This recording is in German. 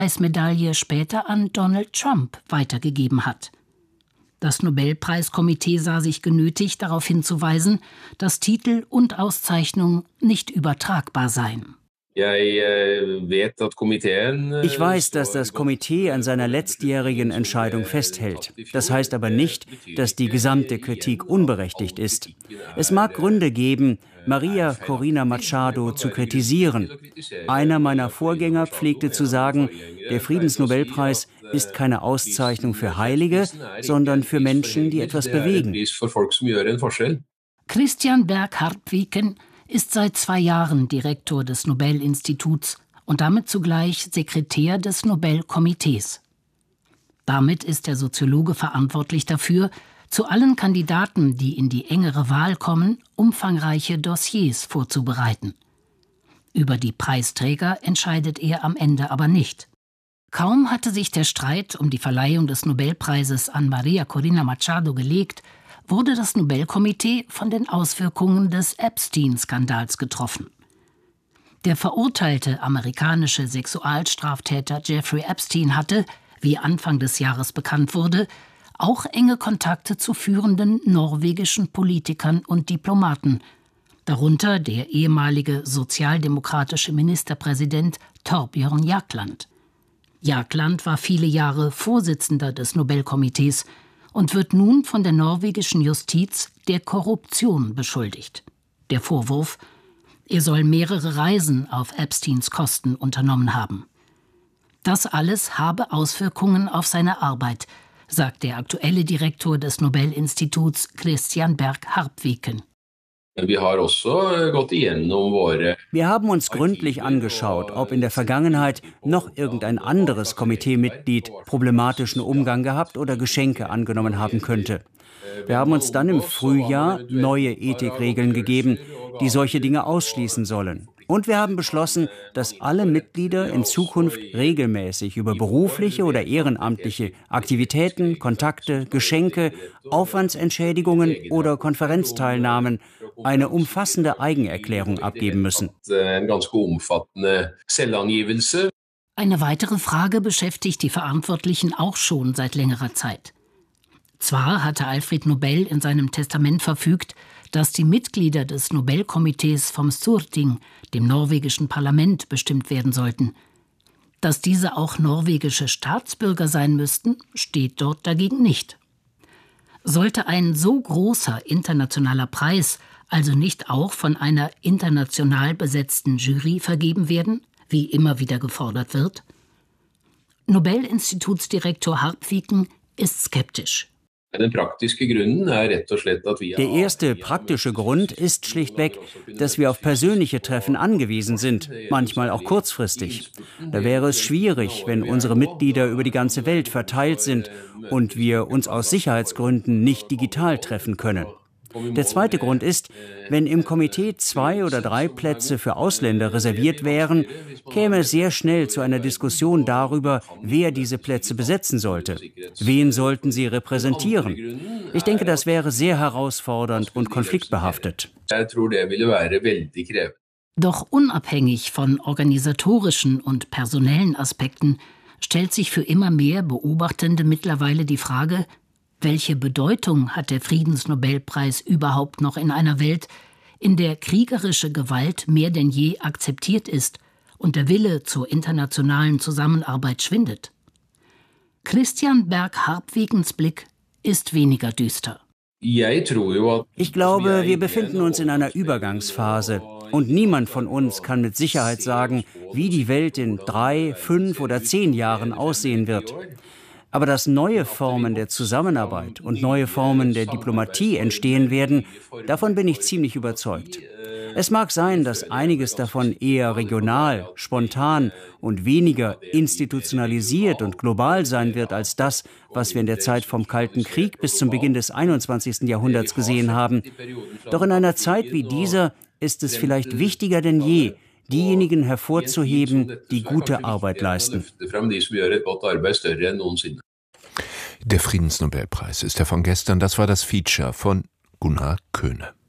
Preismedaille später an Donald Trump weitergegeben hat. Das Nobelpreiskomitee sah sich genötigt, darauf hinzuweisen, dass Titel und Auszeichnung nicht übertragbar seien. Ich weiß, dass das Komitee an seiner letztjährigen Entscheidung festhält. Das heißt aber nicht, dass die gesamte Kritik unberechtigt ist. Es mag Gründe geben, Maria Corina Machado zu kritisieren. Einer meiner Vorgänger pflegte zu sagen, der Friedensnobelpreis ist keine Auszeichnung für Heilige, sondern für Menschen, die etwas bewegen. Christian Berg-Harpviken ist seit 2 Jahren Direktor des Nobelinstituts und damit zugleich Sekretär des Nobelkomitees. Damit ist der Soziologe verantwortlich dafür, zu allen Kandidaten, die in die engere Wahl kommen, umfangreiche Dossiers vorzubereiten. Über die Preisträger entscheidet er am Ende aber nicht. Kaum hatte sich der Streit um die Verleihung des Nobelpreises an Maria Corina Machado gelegt, wurde das Nobelkomitee von den Auswirkungen des Epstein-Skandals getroffen. Der verurteilte amerikanische Sexualstraftäter Jeffrey Epstein hatte, wie Anfang des Jahres bekannt wurde, auch enge Kontakte zu führenden norwegischen Politikern und Diplomaten, darunter der ehemalige sozialdemokratische Ministerpräsident Thorbjørn Jagland. Jagland war viele Jahre Vorsitzender des Nobelkomitees und wird nun von der norwegischen Justiz der Korruption beschuldigt. Der Vorwurf: er soll mehrere Reisen auf Epsteins Kosten unternommen haben. Das alles habe Auswirkungen auf seine Arbeit, sagt der aktuelle Direktor des Nobelinstituts Christian Berg-Harpviken. Wir haben uns gründlich angeschaut, ob in der Vergangenheit noch irgendein anderes Komiteemitglied problematischen Umgang gehabt oder Geschenke angenommen haben könnte. Wir haben uns dann im Frühjahr neue Ethikregeln gegeben, die solche Dinge ausschließen sollen. Und wir haben beschlossen, dass alle Mitglieder in Zukunft regelmäßig über berufliche oder ehrenamtliche Aktivitäten, Kontakte, Geschenke, Aufwandsentschädigungen oder Konferenzteilnahmen eine umfassende Eigenerklärung abgeben müssen. Eine weitere Frage beschäftigt die Verantwortlichen auch schon seit längerer Zeit. Zwar hatte Alfred Nobel in seinem Testament verfügt, dass die Mitglieder des Nobelkomitees vom Storting, dem norwegischen Parlament, bestimmt werden sollten. Dass diese auch norwegische Staatsbürger sein müssten, steht dort dagegen nicht. Sollte ein so großer internationaler Preis also nicht auch von einer international besetzten Jury vergeben werden, wie immer wieder gefordert wird? Nobelinstitutsdirektor Harpviken ist skeptisch. Der erste praktische Grund ist schlichtweg, dass wir auf persönliche Treffen angewiesen sind, manchmal auch kurzfristig. Da wäre es schwierig, wenn unsere Mitglieder über die ganze Welt verteilt sind und wir uns aus Sicherheitsgründen nicht digital treffen können. Der zweite Grund ist, wenn im Komitee 2 oder 3 Plätze für Ausländer reserviert wären, käme es sehr schnell zu einer Diskussion darüber, wer diese Plätze besetzen sollte. Wen sollten sie repräsentieren? Ich denke, das wäre sehr herausfordernd und konfliktbehaftet. Doch unabhängig von organisatorischen und personellen Aspekten stellt sich für immer mehr Beobachtende mittlerweile die Frage: Welche Bedeutung hat der Friedensnobelpreis überhaupt noch in einer Welt, in der kriegerische Gewalt mehr denn je akzeptiert ist und der Wille zur internationalen Zusammenarbeit schwindet? Christian Berg-Harpvikens Blick ist weniger düster. Ich glaube, wir befinden uns in einer Übergangsphase und niemand von uns kann mit Sicherheit sagen, wie die Welt in 3, 5 oder 10 Jahren aussehen wird. Aber dass neue Formen der Zusammenarbeit und neue Formen der Diplomatie entstehen werden, davon bin ich ziemlich überzeugt. Es mag sein, dass einiges davon eher regional, spontan und weniger institutionalisiert und global sein wird als das, was wir in der Zeit vom Kalten Krieg bis zum Beginn des 21. Jahrhunderts gesehen haben. Doch in einer Zeit wie dieser ist es vielleicht wichtiger denn je, diejenigen hervorzuheben, die gute Arbeit leisten. Der Friedensnobelpreis ist ja von gestern. Das war das Feature von Gunnar Köhne.